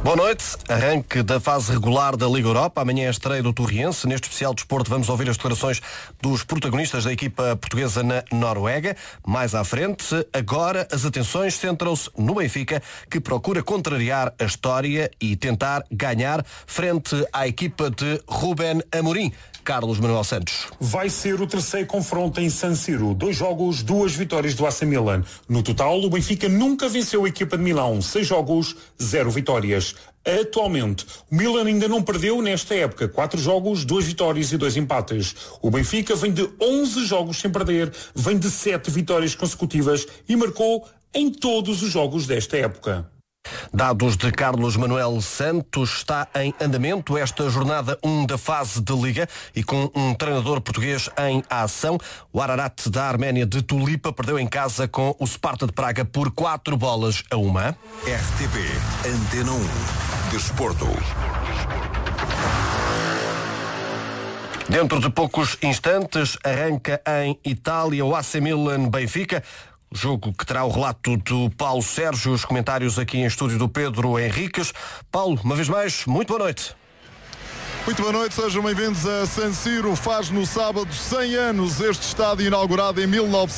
Boa noite. Arranque da fase regular da Liga Europa. Amanhã é a estreia do Torriense. Neste especial desporto vamos ouvir as declarações dos protagonistas da equipa portuguesa na Noruega. Mais à frente, agora as atenções centram-se no Benfica, que procura contrariar a história e tentar ganhar frente à equipa de Ruben Amorim. Carlos Manuel Santos. Vai ser o terceiro confronto em San Siro. 2 jogos, 2 vitórias do AC Milan. No total, o Benfica nunca venceu a equipa de Milão. 6 jogos, 0 vitórias. Atualmente, o Milan ainda não perdeu nesta época. 4 jogos, 2 vitórias e 2 empates. O Benfica vem de 11 jogos sem perder, vem de 7 vitórias consecutivas e marcou em todos os jogos desta época. Dados de Carlos Manuel Santos. Está em andamento esta jornada 1 da fase de Liga e com um treinador português em ação. O Ararat da Arménia de Tulipa perdeu em casa com o Sparta de Praga por 4-1. RTP Antena 1 Desporto. Dentro de poucos instantes arranca em Itália o AC Milan Benfica. Jogo que terá o relato do Paulo Sérgio, os comentários aqui em estúdio do Pedro Henriques. Paulo, uma vez mais, muito boa noite. Muito boa noite, sejam bem-vindos a San Siro. Faz no sábado 100 anos este estádio, inaugurado em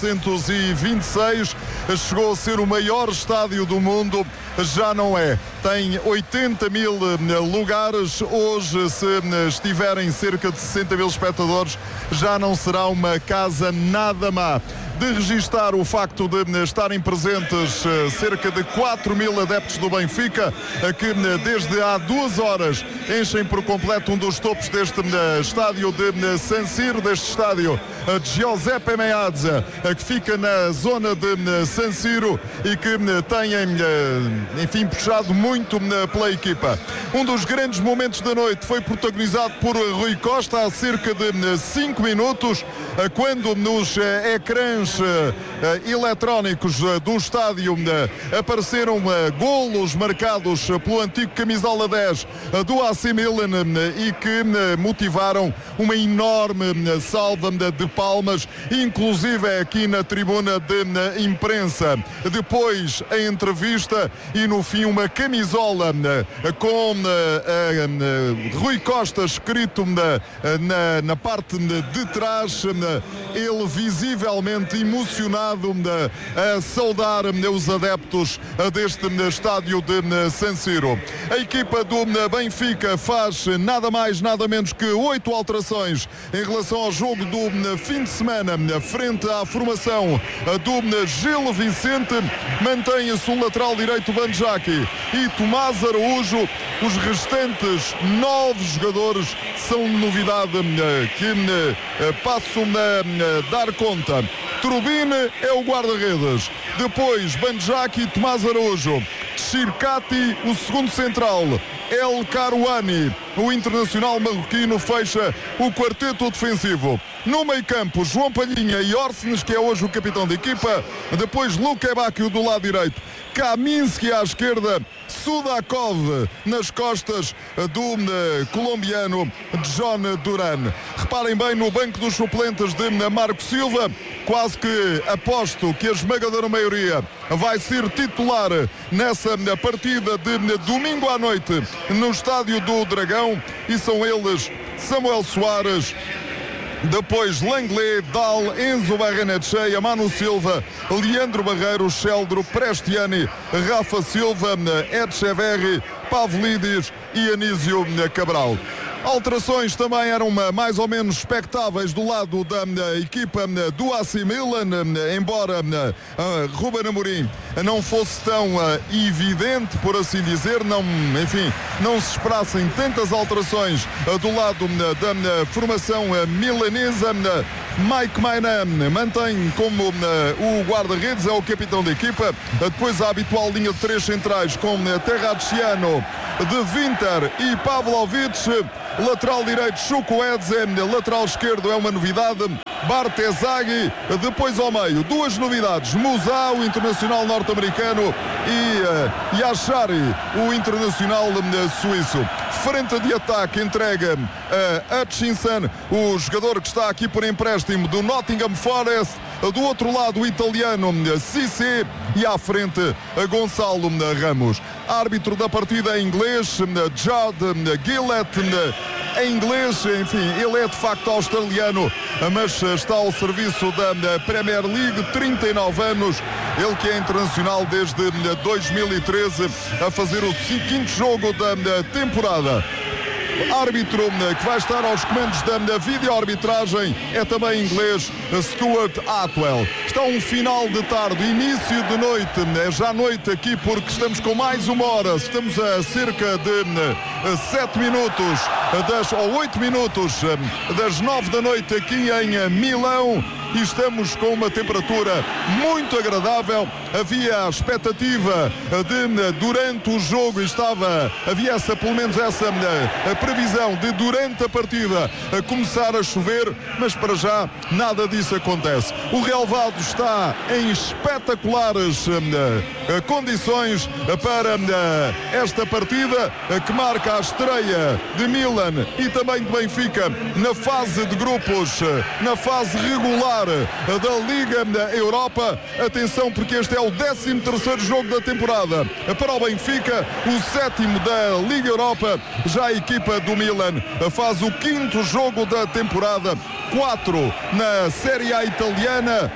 1926. Chegou a ser o maior estádio do mundo, já não é. Tem 80 mil lugares. Hoje, se estiverem cerca de 60 mil espectadores, já não será uma casa nada má. De registar o facto de estarem presentes cerca de 4 mil adeptos do Benfica, que desde há 2 horas enchem por completo um dos topos deste estádio de San Siro, deste estádio de Giuseppe Meazza, que fica na zona de San Siro e que têm, enfim, puxado muito pela equipa. Um dos grandes momentos da noite foi protagonizado por Rui Costa há cerca de 5 minutos, quando nos ecrãs eletrónicos do estádio apareceram golos marcados pelo antigo camisola 10 do AC Milan e que motivaram uma enorme salva de palmas, inclusive aqui na tribuna de imprensa. Depois a entrevista e no fim uma camisola com Rui Costa escrito na parte de trás, ele visivelmente emocionado a saudar os adeptos deste estádio de San Siro. A equipa do Benfica faz nada mais, nada menos que 8 alterações em relação ao jogo do fim de semana frente à formação do Gil Vicente. Mantém-se o lateral direito Banjaki e Tomás Araújo. Os restantes 9 jogadores são novidade que passam a dar conta. Trubin é o guarda-redes. Depois Banjaki, Tomás Araújo, Chircati, o segundo central, El Karouani, o internacional marroquino, fecha o quarteto defensivo. No meio-campo, João Palhinha e Orsnes, que é hoje o capitão da equipa. Depois Luque Bacchio do lado direito, Kaminski à esquerda, Sudakov nas costas do colombiano John Duran. Reparem bem no banco dos suplentes de Marco Silva. Quase que aposto que a esmagadora maioria vai ser titular nessa partida de domingo à noite no Estádio do Dragão, e são eles Samuel Soares, depois Langley, Dal, Enzo Barrenetxeia, Manu Silva, Leandro Barreiro, Sheldro, Prestiani, Rafa Silva, Etcheverry, Pavlidis e Anísio Cabral. Alterações também eram mais ou menos expectáveis do lado da equipa do AC Milan, embora Ruben Amorim não fosse tão evidente, por assim dizer, não se esperassem tantas alterações do lado da formação milanesa. Mike Maignan mantém como o guarda-redes, é o capitão da equipa. Depois a habitual linha de 3 centrais com Terracciano, De Winter e Pavlovic. Lateral direito Chukwueze, lateral esquerdo é uma novidade, Bartezaghi. Depois ao meio, 2 novidades, Musa, o internacional norte-americano, e Yashari, o internacional suíço. Frente de ataque entrega a Hutchinson, o jogador que está aqui por empréstimo do Nottingham Forest. Do outro lado, o italiano Cissé e à frente Gonçalo Ramos. Árbitro da partida em inglês, Judd Gillett. Em inglês, enfim, ele é de facto australiano, mas está ao serviço da Premier League, 39 anos, ele que é internacional desde 2013, a fazer o 5º jogo da temporada. Árbitro que vai estar aos comandos da videoarbitragem é também inglês, Stuart Atwell. Está um final de tarde, início de noite, é já noite aqui porque estamos com mais uma hora, estamos a cerca de 7 minutos, ou 8 minutos das 9 da noite aqui em Milão. E estamos com uma temperatura muito agradável. Havia a expectativa de, durante o jogo, havia pelo menos essa previsão de, durante a partida, começar a chover, mas para já nada disso acontece. O relvado está em espetaculares condições para esta partida, que marca a estreia de Milan e também de Benfica na fase de grupos, na fase regular da Liga Europa. Atenção, porque este é o 13º jogo da temporada para o Benfica, o 7º da Liga Europa. Já a equipa do Milan faz o 5º jogo da temporada, 4 na Série A italiana,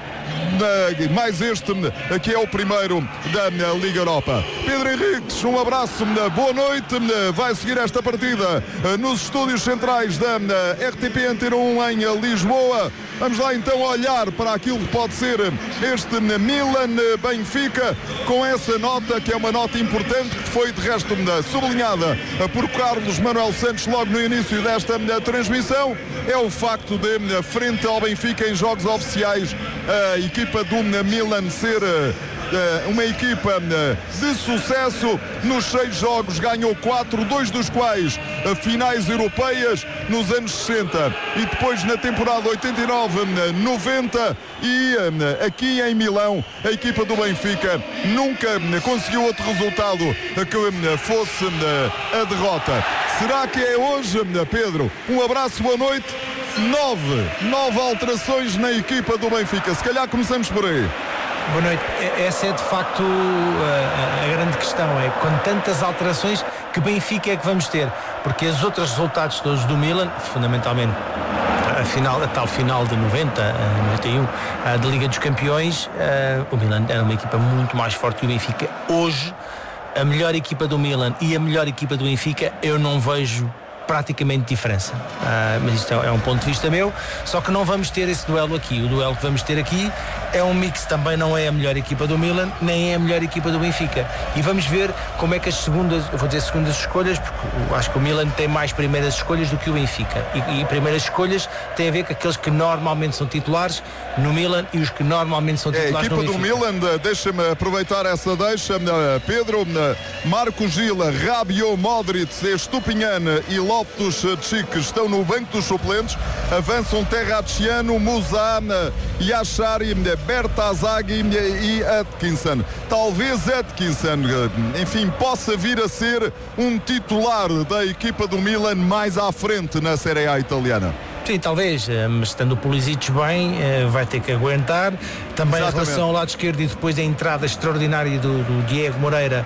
mais este que é o primeiro da Liga Europa. Pedro Henriques, um abraço, boa noite. Vai seguir esta partida nos estúdios centrais da RTP Antena 1 em Lisboa. Vamos lá então olhar para aquilo que pode ser este Milan-Benfica, com essa nota, que é uma nota importante, que foi de resto sublinhada por Carlos Manuel Santos logo no início desta transmissão. É o facto de, frente ao Benfica em jogos oficiais, a equipa do Milan ser uma equipa de sucesso. Nos 6 jogos ganhou 4, 2 dos quais finais europeias nos anos 60 e depois na temporada 89-90, e aqui em Milão a equipa do Benfica nunca conseguiu outro resultado que fosse a derrota. Será que é hoje, Pedro? Um abraço, boa noite. 9 alterações na equipa do Benfica. Se calhar começamos por aí. Boa noite. Essa é de facto a grande questão, é com tantas alterações que Benfica é que vamos ter, porque os outros resultados todos do Milan, fundamentalmente a tal final de 91 da Liga dos Campeões, o Milan era uma equipa muito mais forte que o Benfica. Hoje, a melhor equipa do Milan e a melhor equipa do Benfica, eu não vejo praticamente diferença, mas isto é um ponto de vista meu, só que não vamos ter esse duelo aqui. O duelo que vamos ter aqui é um mix, também não é a melhor equipa do Milan, nem é a melhor equipa do Benfica, e vamos ver como é que as segundas escolhas, porque acho que o Milan tem mais primeiras escolhas do que o Benfica, e primeiras escolhas tem a ver com aqueles que normalmente são titulares no Milan e os que normalmente são titulares no Benfica. A equipa do Milan, deixa-me aproveitar essa Pedro, Marco Gil, Rabiot, Modric, Estupinhan e Loftus-Cheek estão no banco dos suplentes. Avançam Terracciano, Musana, Yashari, Bertazaghi e Atkinson. Talvez Atkinson, enfim, possa vir a ser um titular da equipa do Milan mais à frente na Série A italiana. Sim, talvez, mas estando o Pulisic bem, vai ter que aguentar. Também em relação ao lado esquerdo, e depois da entrada extraordinária do Diego Moreira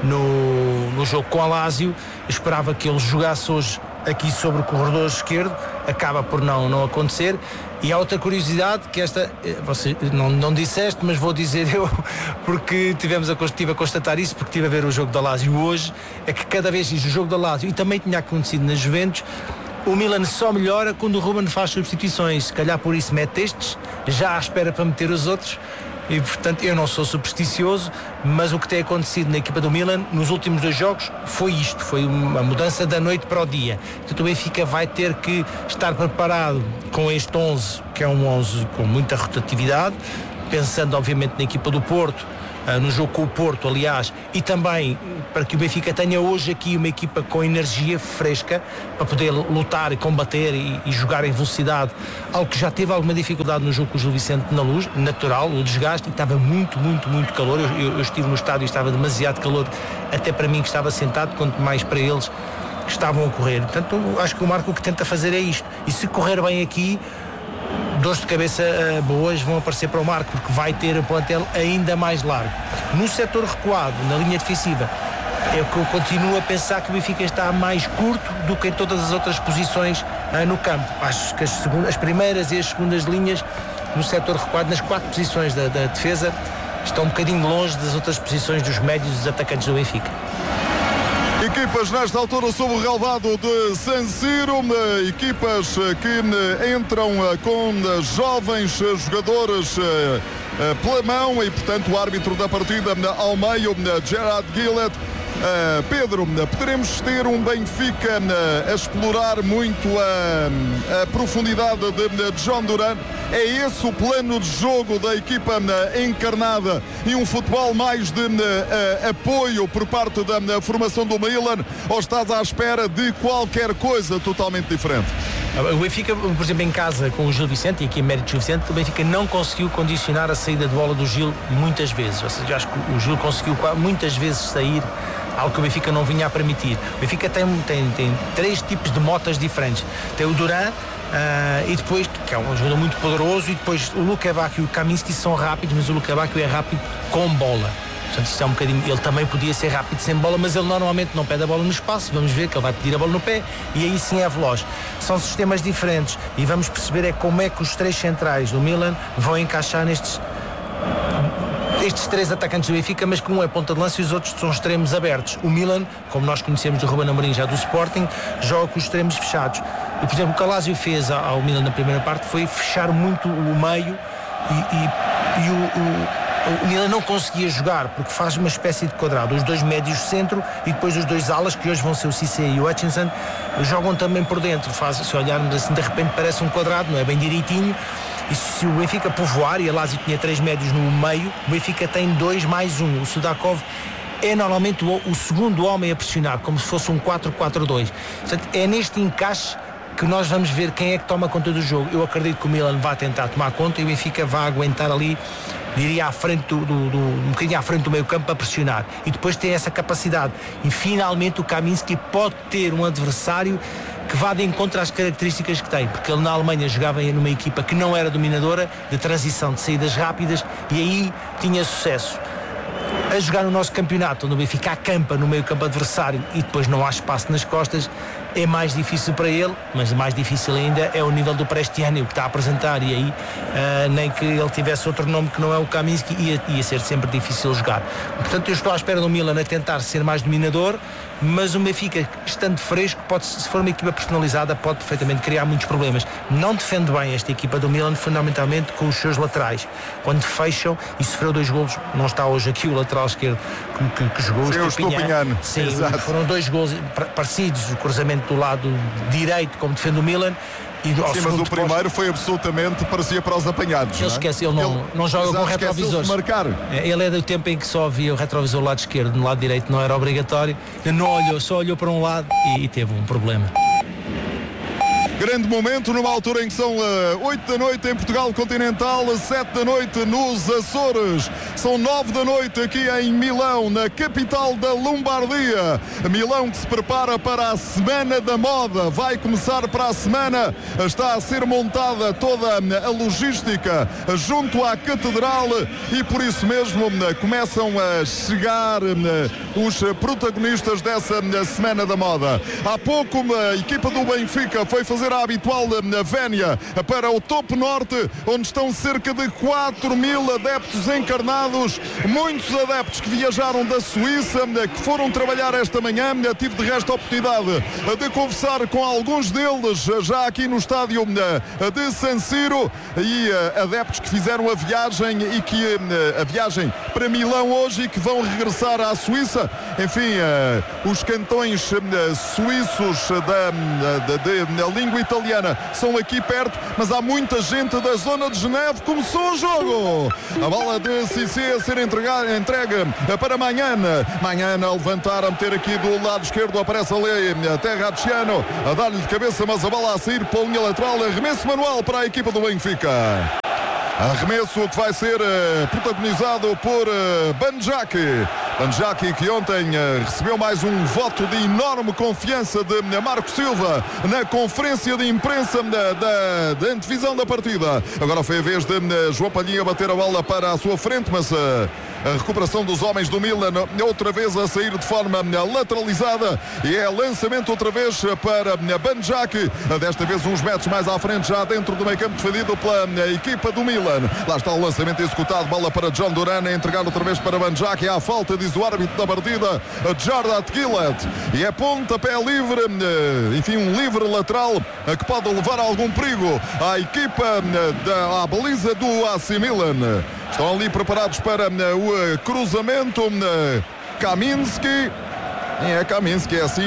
no jogo com a Lazio, esperava que ele jogasse hoje aqui sobre o corredor esquerdo, acaba por não acontecer. E há outra curiosidade, que esta você não disseste, mas vou dizer eu, porque estive a constatar isso, porque estive a ver o jogo da Lazio hoje, é que cada vez diz o jogo da Lazio, e também tinha acontecido na Juventus, o Milan só melhora quando o Ruben faz substituições. Se calhar por isso mete estes, já à espera para meter os outros. E portanto eu não sou supersticioso, mas o que tem acontecido na equipa do Milan nos últimos 2 jogos foi isto, foi uma mudança da noite para o dia. Portanto o Benfica vai ter que estar preparado com este 11, que é um 11 com muita rotatividade, pensando obviamente na equipa do Porto, no jogo com o Porto, aliás, e também para que o Benfica tenha hoje aqui uma equipa com energia fresca para poder lutar e combater e jogar em velocidade, algo que já teve alguma dificuldade no jogo com o Gil Vicente na Luz, natural, o desgaste, e estava muito calor. Eu estive no estádio e estava demasiado calor, até para mim que estava sentado, quanto mais para eles que estavam a correr. Portanto, acho que o Marco o que tenta fazer é isto, e se correr bem aqui, dores de cabeça boas vão aparecer para o Marco, porque vai ter o plantel ainda mais largo. No setor recuado, na linha defensiva, é que eu continuo a pensar que o Benfica está mais curto do que em todas as outras posições no campo. Acho que as primeiras e as segundas linhas no setor recuado, nas 4 posições da defesa, estão um bocadinho longe das outras posições dos médios e dos atacantes do Benfica. Equipas nesta altura sob o relvado de San Siro, equipas que entram com jovens jogadores pela mão e, portanto, o árbitro da partida ao meio, Gerard Gillett. Pedro, poderemos ter um Benfica a explorar muito a profundidade de John Duran? É esse o plano de jogo da equipa encarnada e um futebol mais de apoio por parte da formação do Milan, ou estás à espera de qualquer coisa totalmente diferente? O Benfica, por exemplo, em casa com o Gil Vicente, e aqui em mérito Gil Vicente, o Benfica não conseguiu condicionar a saída de bola do Gil muitas vezes. Ou seja, acho que o Gil conseguiu muitas vezes sair, algo que o Benfica não vinha a permitir. O Benfica tem 3 tipos de motas diferentes. Tem o Duran, e depois, que é um jogador muito poderoso, e depois o Luka Bakio e o Kaminski são rápidos, mas o Luka Bakio é rápido com bola. Portanto, isto é um bocadinho, ele também podia ser rápido sem bola, mas ele normalmente não pede a bola no espaço. Vamos ver que ele vai pedir a bola no pé e aí sim é veloz. São sistemas diferentes e vamos perceber como é que os 3 centrais do Milan vão encaixar estes 3 atacantes do Benfica, mas que um é ponta de lança e os outros são extremos abertos. O Milan, como nós conhecemos do Ruben Amorim já do Sporting, joga com os extremos fechados. E, por exemplo, o que o Lazio fez ao Milan na primeira parte foi fechar muito o meio e o Milan não conseguia jogar porque faz uma espécie de quadrado. Os 2 médios centro e depois os 2 alas, que hoje vão ser o Cissé e o Hutchinson, jogam também por dentro. Se olharmos assim, de repente parece um quadrado, não é bem direitinho. E se o Benfica povoar, e a Lazio tinha 3 médios no meio, o Benfica tem 2 mais 1. O Sudakov é normalmente o segundo homem a pressionar, como se fosse um 4-4-2. Portanto, é neste encaixe que nós vamos ver quem é que toma conta do jogo. Eu acredito que o Milan vai tentar tomar conta e o Benfica vai aguentar ali, diria, à frente um bocadinho à frente do meio campo, a pressionar. E depois tem essa capacidade. E finalmente o Kaminski pode ter um adversário que vá de encontro às características que tem, porque ele na Alemanha jogava numa equipa que não era dominadora, de transição, de saídas rápidas, e aí tinha sucesso. A jogar no nosso campeonato, onde o Benfica acampa no meio campo adversário e depois não há espaço nas costas, é mais difícil para ele, mas mais difícil ainda é o nível do Prestiani, o que está a apresentar, e aí nem que ele tivesse outro nome que não é o Kaminski, ia ser sempre difícil jogar. Portanto, eu estou à espera do Milan a tentar ser mais dominador, mas o Benfica, estando fresco, se for uma equipa personalizada, pode perfeitamente criar muitos problemas. Não defende bem esta equipa do Milan, fundamentalmente com os seus laterais. Quando fecham, e sofreu 2 golos, não está hoje aqui o lateral esquerdo que jogou, o Stupinhan. Sim, foram 2 golos parecidos, o cruzamento do lado direito, como defende o Milan. Sim, mas o primeiro foi absolutamente, parecia para os apanhados. Ele esquece, ele não joga com retrovisores. Ele é do tempo em que só havia o retrovisor do lado esquerdo, no lado direito não era obrigatório. Ele não olhou, só olhou para um lado e teve um problema. Grande momento numa altura em que são 8 da noite em Portugal continental, 7 da noite nos Açores, são 9 da noite aqui em Milão, na capital da Lombardia. Milão que se prepara para a Semana da Moda, vai começar para a semana, está a ser montada toda a logística junto à Catedral e por isso mesmo começam a chegar os protagonistas dessa Semana da Moda. Há pouco a equipa do Benfica foi fazer a habitual vénia para o Topo Norte, onde estão cerca de 4.000 adeptos encarnados, muitos adeptos que viajaram da Suíça, que foram trabalhar esta manhã. Tive de resto a oportunidade de conversar com alguns deles já aqui no estádio de San Siro, e adeptos que fizeram a viagem e que a viagem para Milão hoje e que vão regressar à Suíça. Enfim, os cantões suíços da língua italiana são aqui perto, mas há muita gente da zona de Geneve. Começou o jogo, a bola de Cissé a ser entregue para Magnana a levantar, a meter aqui do lado esquerdo, aparece ali Terracciano a dar-lhe de cabeça, mas a bola a sair para a linha lateral. Arremesso manual para a equipa do Benfica. Arremesso que vai ser protagonizado por Banjaki. Banjaki, que ontem recebeu mais um voto de enorme confiança de Marco Silva na conferência de imprensa da antevisão da partida. Agora foi a vez de João Palhinha bater a bola para a sua frente, mas a recuperação dos homens do Milan outra vez a sair de forma lateralizada, e é lançamento outra vez para Banjaki, desta vez uns metros mais à frente, já dentro do meio campo, defendido pela equipa do Milan. Lá está o lançamento executado, bola para John Duran, a entregar outra vez para Banjaki, à falta, diz o árbitro da partida, Jardat Gillett, e é pontapé livre, enfim, um livre lateral que pode levar a algum perigo à equipa à baliza do AC Milan. Estão ali preparados para o cruzamento. Kaminski, é assim,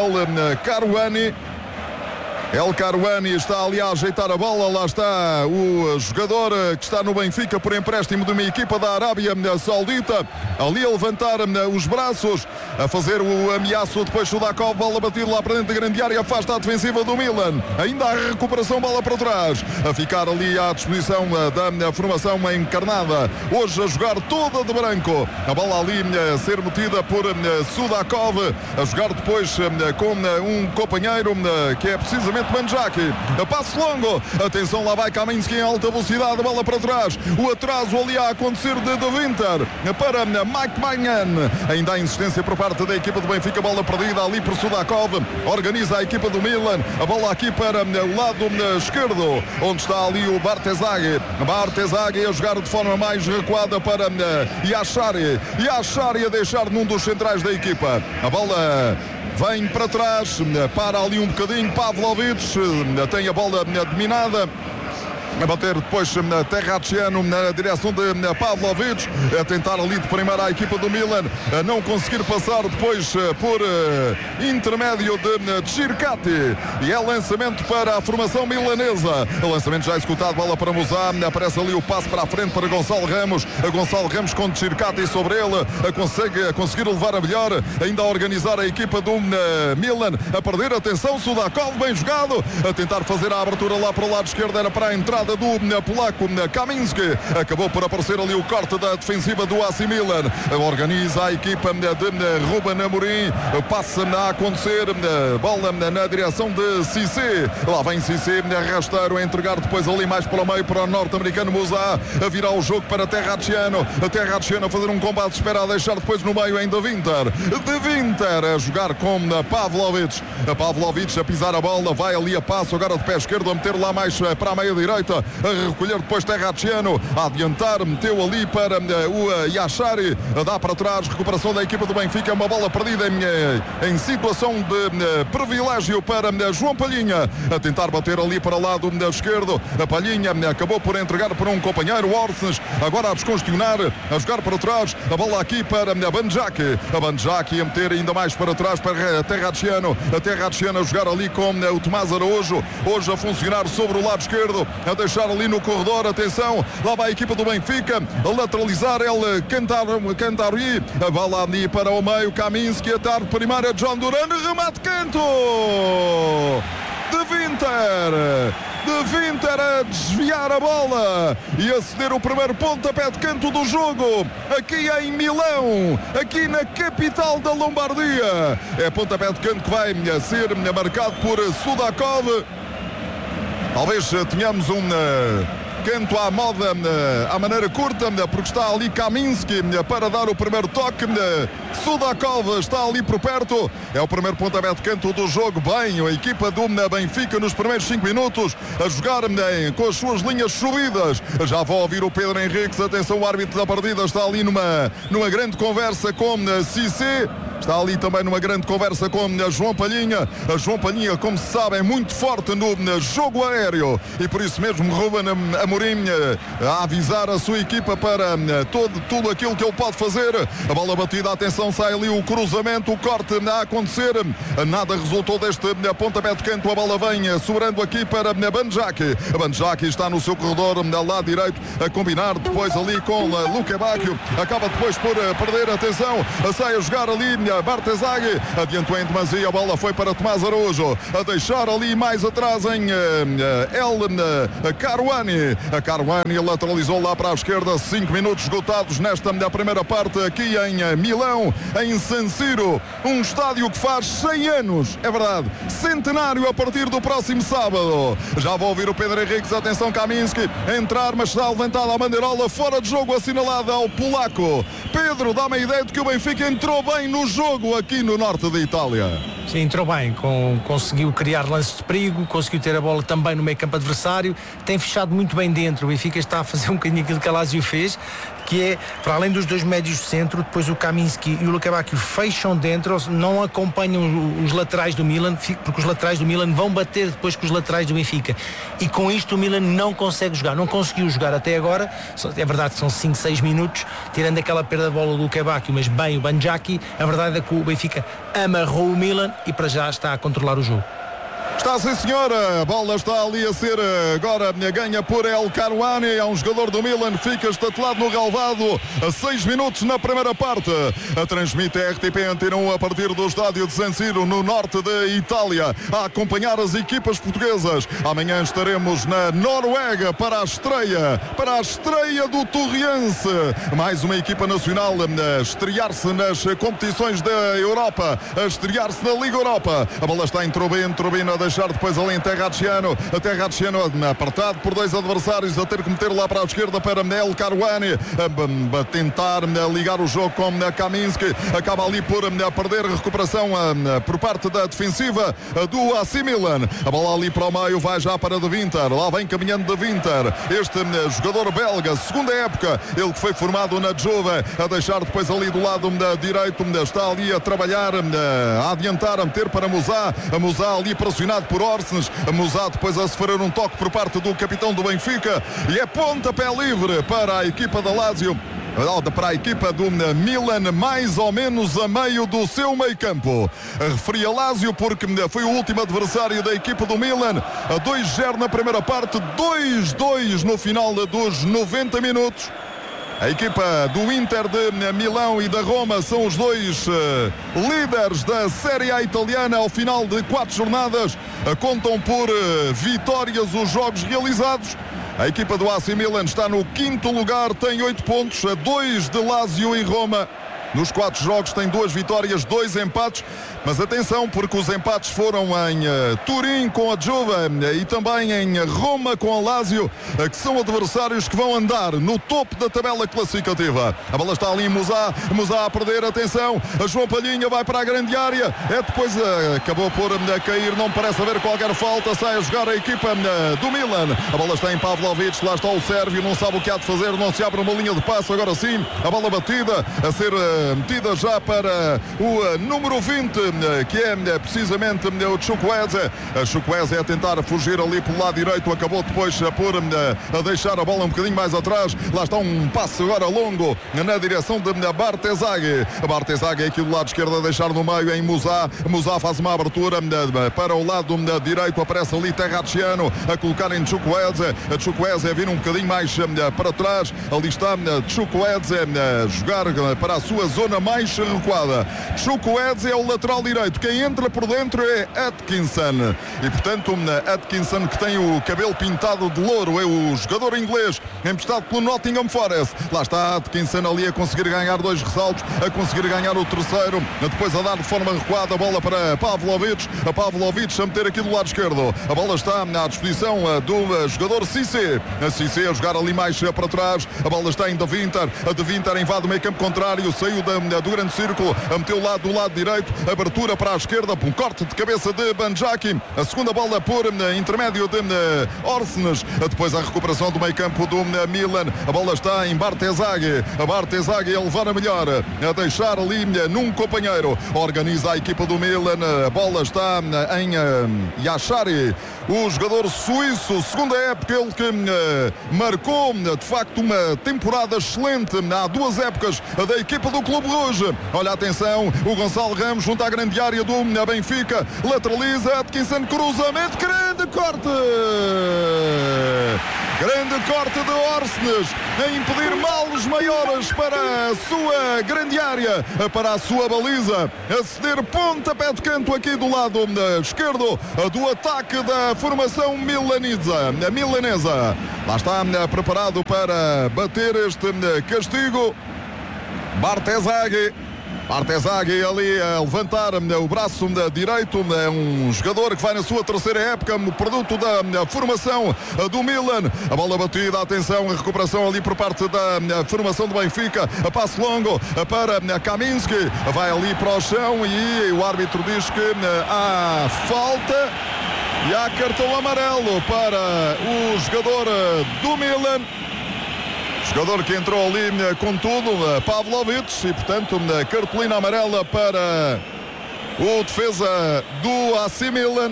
El Karouani está ali a ajeitar a bola. Lá está o jogador que está no Benfica por empréstimo de uma equipa da Arábia Saudita, ali a levantar os braços, a fazer o ameaço. Depois Sudakov, bola batida lá para dentro da grande área, afasta a defensiva do Milan. Ainda a recuperação, bola para trás, a ficar ali à disposição da formação encarnada, hoje a jogar toda de branco. A bola ali a ser metida por Sudakov, a jogar depois com um companheiro que é precisamente Banjaki. A passo longo, atenção, lá vai Kaminski em alta velocidade, bola para trás, o atraso ali a acontecer de Winter para Mike Maignan. Ainda há insistência por parte da equipa do Benfica, bola perdida ali por Sudakov, organiza a equipa do Milan, a bola aqui para o lado esquerdo, onde está ali o Bartezaghi a jogar de forma mais recuada para Yashari a deixar num dos centrais da equipa. A bola vem para trás, para ali um bocadinho, Pavlovic tem a bola dominada, a bater depois Terracciano na direção de Pavlovic, a tentar ali de primeira a equipa do Milan, a não conseguir passar depois por intermédio de Circati, e é lançamento para a formação milanesa. O lançamento já executado, bola para Musá, aparece ali o passe para a frente para Gonçalo Ramos com Circati sobre ele, a conseguir levar a melhor, ainda a organizar a equipa do Milan, a perder, atenção, Sudakov, bem jogado, a tentar fazer a abertura lá para o lado esquerdo, era para a entrada do polaco Kaminski, acabou por aparecer ali o corte da defensiva do AC Milan, organiza a equipa de Ruben Amorim, passa a acontecer, bola na direção de Cissé, lá vem Cissé, rasteiro, a entregar depois ali mais pelo meio para o norte-americano Musá, a virar o jogo para Terracciano a fazer um combate, espera a deixar depois no meio ainda De Winter a jogar com Pavlovic a pisar a bola, vai ali a passo, agora de pé esquerdo, a meter lá mais para a meia direita, a recolher depois Terracciano, a adiantar, meteu ali para o Yashari, dá para trás, recuperação da equipa do Benfica, uma bola perdida em situação de privilégio para João Palhinha, a tentar bater ali para o lado esquerdo, a Palhinha acabou por entregar para um companheiro, Orsnes, agora a descongestionar, a jogar para trás, a bola aqui para Banjaki a meter ainda mais para trás para Terracciano a jogar ali com o Tomás Araújo, hoje a funcionar sobre o lado esquerdo, a deixar ali no corredor, atenção, lá vai a equipa do Benfica, a lateralizar ele, Cantari, a bola ali para o meio, Kaminski, a tarde primeira, John Duran, remate canto de Winter a desviar a bola e a ceder o primeiro pontapé de canto do jogo aqui em Milão, aqui na capital da Lombardia. É pontapé de canto que vai ser marcado por Sudakov. Talvez tenhamos um canto à moda, à maneira curta, porque está ali Kaminski para dar o primeiro toque, Sudakov está ali por perto, é o primeiro pontapé de canto do jogo. Bem, a equipa do Benfica nos primeiros 5 minutos a jogar com as suas linhas subidas. Já vou ouvir o Pedro Henriques, atenção, o árbitro da partida está ali numa grande conversa com Cissé. Está ali também numa grande conversa com João Palhinha. A João Palhinha, como se sabe, é muito forte no jogo aéreo e por isso mesmo Ruben Amorim a avisar a sua equipa para tudo aquilo que ele pode fazer. A bola batida, atenção, sai ali o cruzamento, o corte a acontecer. Nada resultou deste pontapé de canto. A bola vem sobrando aqui para Banjaki. Banjaki está no seu corredor lado direito a combinar depois ali com Luque Bacchio. Acaba depois por perder, atenção, sai a jogar ali Bartezaghi, adiantou em demasia, a bola foi para Tomás Araújo, a deixar ali mais atrás em Caruani. A Caruani lateralizou lá para a esquerda. 5 minutos esgotados nesta primeira parte aqui em Milão, em San Siro, um estádio que faz 100 anos, é verdade, centenário a partir do próximo sábado. Já vou ouvir o Pedro Henriques, atenção Kaminski, entrar, mas está levantada a bandeirola, fora de jogo assinalada ao polaco. Pedro, dá-me a ideia de que o Benfica entrou bem no jogo aqui no norte da Itália. Sim, entrou bem, conseguiu criar lances de perigo, conseguiu ter a bola também no meio campo adversário, tem fechado muito bem dentro. O Benfica está a fazer um bocadinho aquilo que a Lazio fez, que é, para além dos dois médios de centro, depois o Kaminski e o Luka Bacchio fecham dentro, não acompanham os laterais do Milan, porque os laterais do Milan vão bater depois com os laterais do Benfica. E com isto o Milan não consegue jogar, não conseguiu jogar até agora. É verdade que são 5, 6 minutos, tirando aquela perda de bola do Luka Bacchio, mas bem o Banjaki, a verdade é que o Benfica amarrou o Milan e para já está a controlar o jogo. Está sim senhora, a bola está ali a ser agora ganha por El Caruani, é um jogador do Milan, fica estatelado no relvado a 6 minutos na primeira parte. A transmite a RTP Antena 1 a partir do estádio de San Siro, no norte da Itália, a acompanhar as equipas portuguesas. Amanhã estaremos na Noruega para a estreia do Torriense, mais uma equipa nacional a estrear-se nas competições da Europa, a estrear-se na Liga Europa. A bola está em Trubin a deixar depois ali em Terracciano, a Terracciano apartado por dois adversários, a ter que meter lá para a esquerda para El Caruani, a tentar ligar o jogo com Kaminski, acaba ali por perder a recuperação por parte da defensiva do AC Milan. A bola ali para o meio, vai já para De Winter, lá vem caminhando De Winter, este jogador belga, segunda época, ele que foi formado na Juve, a deixar depois ali do lado direito, está ali a trabalhar, a adiantar, a meter para Musá, a Musá ali pressionado por Orsnes, a Musá depois a sofrer um toque por parte do capitão do Benfica e é pontapé livre para a equipa da Lazio, para a equipa do Milan, mais ou menos a meio do seu meio campo. Referi a Lazio porque foi o último adversário da equipa do Milan, a 2-0 na primeira parte, 2-2 no final dos 90 minutos. A equipa do Inter de Milão e da Roma são os dois líderes da Série A italiana ao final de 4 jornadas. Contam por vitórias os jogos realizados. A equipa do AC Milan está no 5º lugar, tem 8 pontos, a 2 de Lazio e Roma. Nos 4 jogos tem 2 vitórias, 2 empates, mas atenção porque os empates foram em Turim com a Juve e também em Roma com a Lazio, que são adversários que vão andar no topo da tabela classificativa. A bola está ali em Musá a perder, atenção, a João Palhinha vai para a grande área, depois acabou por cair, não parece haver qualquer falta, sai a jogar a equipa do Milan. A bola está em Pavlovic, lá está o sérvio, não sabe o que há de fazer, não se abre uma linha de passe, agora sim, a bola batida, a ser metida já para o número 20, que é precisamente o Chukwueze. A Chukwueze a tentar fugir ali pelo lado direito, acabou depois por a deixar a bola um bocadinho mais atrás. Lá está um passe agora longo na direção de Bartezaghi. Bartezaghi aqui do lado esquerdo a deixar no meio em Musá. Musá faz uma abertura para o lado direito, aparece ali Terracciano a colocar em Chukwueze. A Chukwueze a vir um bocadinho mais para trás. Ali está Chukwueze a jogar para a sua zona mais recuada. Chukwueze é o lateral direito, quem entra por dentro é Atkinson e portanto Atkinson, que tem o cabelo pintado de louro, é o jogador inglês emprestado pelo Nottingham Forest. Lá está Atkinson ali a conseguir ganhar 2 ressaltos, a conseguir ganhar o terceiro, depois a dar de forma recuada a bola para Pavlovic, a Pavlovic a meter aqui do lado esquerdo. A bola está à disposição do jogador Cissé, a Cissé a jogar ali mais para trás. A bola está em De Winter, a De Winter invade o meio campo contrário, saiu do grande círculo, a meteu lá do lado direito, abertura para a esquerda, um corte de cabeça de Banjaki, a segunda bola por intermédio de Orsnes, depois a recuperação do meio campo do Milan. A bola está em Bartezaghi, a Bartezaghi a levar a melhor, a deixar ali num companheiro, organiza a equipa do Milan. A bola está em Yashari, o jogador suíço, segunda época, ele que marcou de facto uma temporada excelente há 2 épocas da equipa do Clube Rouge. Olha, atenção, o Gonçalo Ramos junto à grande área do Benfica, lateraliza, Atkinson, cruzamento, grande corte Grande corte de Orsnes a impedir males maiores para a sua grande área, para a sua baliza. A ceder pontapé de canto aqui do lado esquerdo do ataque da formação milanesa. Lá está preparado para bater este castigo. Bartesaghi ali a levantar o braço direito. É um jogador que vai na sua terceira época, produto da formação do Milan. A bola batida, atenção, a recuperação ali por parte da formação do Benfica. A passe longo para Kaminski. Vai ali para o chão e o árbitro diz que há falta e há cartão amarelo para o jogador do Milan. Jogador que entrou ali com tudo, Pavlovic, e portanto cartolina amarela para o defesa do AC Milan.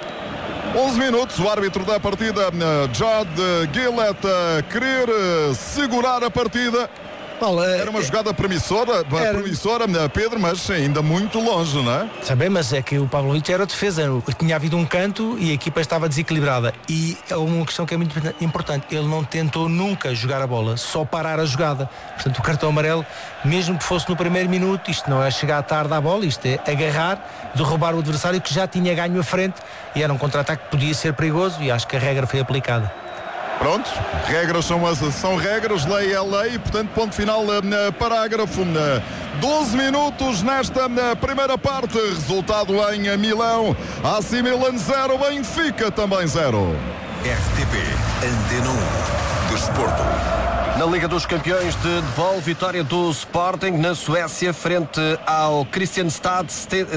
11 minutos, o árbitro da partida, Jad Gillett, a querer segurar a partida. Era uma jogada promissora, Pedro, mas ainda muito longe, não é? Sabe, mas é que o Pavlovic era defesa, tinha havido um canto e a equipa estava desequilibrada. E é uma questão que é muito importante, ele não tentou nunca jogar a bola, só parar a jogada. Portanto, o cartão amarelo, mesmo que fosse no primeiro minuto, isto não é chegar tarde à bola, isto é agarrar, derrubar o adversário que já tinha ganho a frente, e era um contra-ataque que podia ser perigoso, e acho que a regra foi aplicada. Pronto, regras são regras, lei é lei, portanto ponto final parágrafo. 12 minutos nesta primeira parte, resultado em Milão, AC Milan 0, Benfica também 0. RTP Antena 1 Desporto. Na Liga dos Campeões de Handball, vitória do Sporting na Suécia frente ao Kristianstad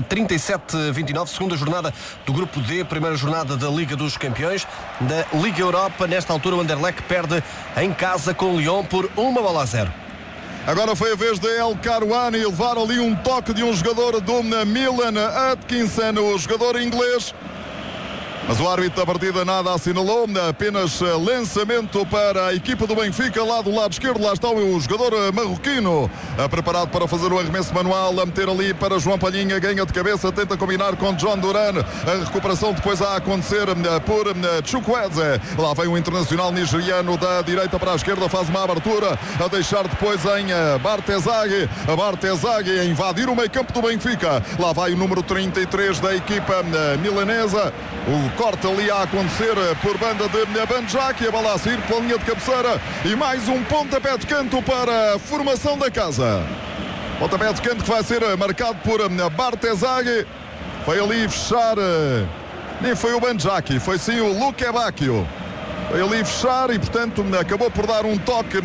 37-29, segunda jornada do Grupo D, primeira jornada da Liga dos Campeões. Da Liga Europa, nesta altura o Anderlecht perde em casa com o Lyon por 1-0. Agora foi a vez de El Karouani levar ali um toque de um jogador do Milan, Atkinson, o jogador inglês. Mas o árbitro da partida nada assinalou, apenas lançamento para a equipa do Benfica, lá do lado esquerdo. Lá está o jogador marroquino, preparado para fazer o arremesso manual, a meter ali para João Palhinha, ganha de cabeça, tenta combinar com John Duran. A recuperação depois a acontecer por Chukwueze. Lá vem o internacional nigeriano da direita para a esquerda, faz uma abertura, a deixar depois em Bartesaghi. A Bartesaghi a invadir o meio campo do Benfica. Lá vai o número 33 da equipa milanesa. O corte ali a acontecer por banda de Banjaki, a bola a sair pela linha de cabeceira e mais um pontapé de canto para a formação da casa. Pontapé de canto que vai ser marcado por Bartesaghi. Foi ali fechar, nem foi o Banjaki, foi sim o Luque Bacchio. Foi ali fechar e portanto acabou por dar um toque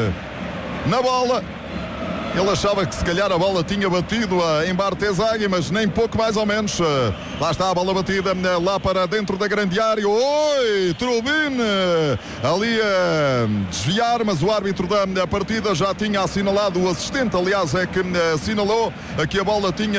na bola. Ele achava que se calhar a bola tinha batido em Bartesaghi, mas nem pouco mais ou menos. Lá está a bola batida lá para dentro da grande área. Oi, Trubin ali a desviar, mas o árbitro da partida já tinha assinalado, o assistente aliás é que assinalou que a bola tinha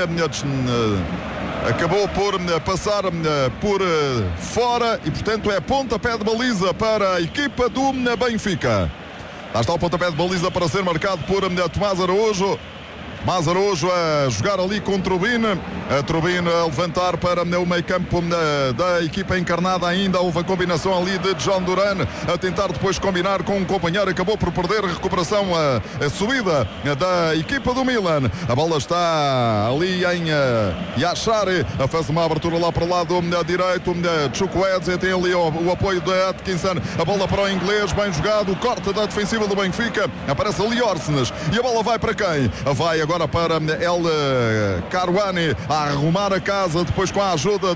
acabou por passar por fora e portanto é pontapé de baliza para a equipa do Benfica. Lá está o pontapé de baliza para ser marcado por Tomás Araújo. Tomás Araújo a jogar ali com Trubin. A Trubin a levantar para o meio campo da equipa encarnada ainda. Houve a combinação ali de John Duran a tentar depois combinar com um companheiro. Acabou por perder a recuperação, a subida da equipa do Milan. A bola está ali em Yashari. Faz uma abertura lá para o lado direito. Chukwueze tem ali o apoio de Atkinson. A bola para o inglês, bem jogado. O corte da defensiva do Benfica. Aparece ali Orsnes. E a bola vai para quem? Vai agora para El Karouani a arrumar a casa depois com a ajuda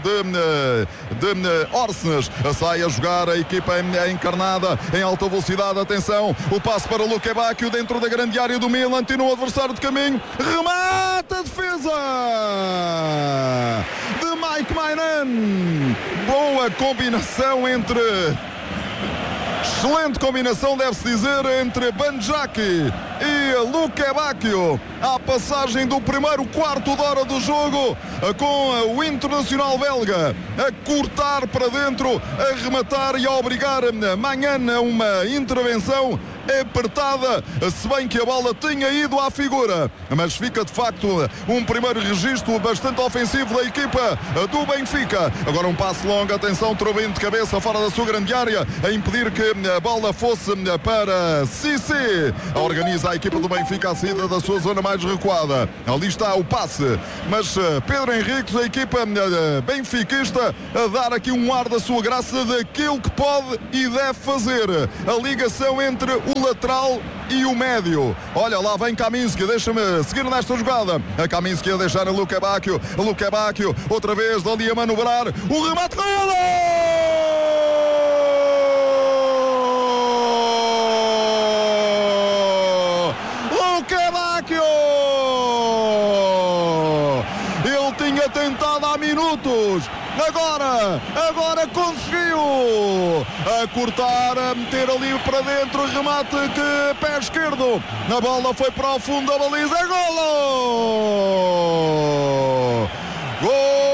de Orsnes. Sai a jogar a equipa encarnada em alta velocidade. Atenção, o passe para Luque Bacchio dentro da grande área do Milan. Tira um adversário de caminho. Remata a defesa de Mike Maignan. Boa combinação excelente combinação, deve-se dizer, entre Banjaki e Luque Bacchio. A passagem do primeiro quarto de hora do jogo, com o internacional belga a cortar para dentro, a rematar e a obrigar Maignan a uma intervenção apertada, se bem que a bola tinha ido à figura. Mas fica de facto um primeiro registro bastante ofensivo da equipa do Benfica. Agora um passe longo, atenção, Trubin de cabeça fora da sua grande área, a impedir que a bola fosse para Cissé. Organiza a equipa do Benfica a saída da sua zona mais recuada. Ali está o passe, mas Pedro Henriques, a equipa benfiquista, a dar aqui um ar da sua graça daquilo que pode e deve fazer. A ligação entre o lateral e o médio. Olha, lá vem Kaminski, deixa-me seguir nesta jogada. A Kaminski a deixar a Luka Bacchio, outra vez dali a manobrar, o remate, golo! Luka Bacchio! Ele tinha tentado há minutos. Agora conseguiu a cortar, a meter ali para dentro, remate que pé esquerdo, a bola foi para o fundo da baliza, golo!